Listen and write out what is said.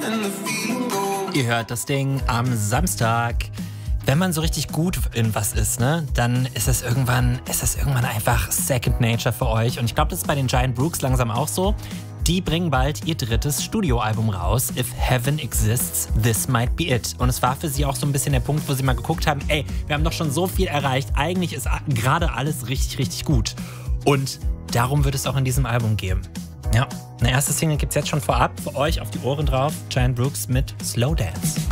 Ihr hört das Ding am Samstag. Wenn man so richtig gut in was ist, ne, dann ist das irgendwann einfach Second Nature für euch. Und ich glaube, das ist bei den Giant Brooks langsam auch so. Die bringen bald ihr drittes Studioalbum raus. If Heaven Exists, This Might Be It. Und es war für sie auch so ein bisschen der Punkt, wo sie mal geguckt haben, ey, wir haben doch schon so viel erreicht. Eigentlich ist gerade alles richtig, richtig gut. Und darum wird es auch in diesem Album gehen. Ja, eine erste Single gibt es jetzt schon vorab für euch auf die Ohren drauf. Giant Brooks mit Slow Dance.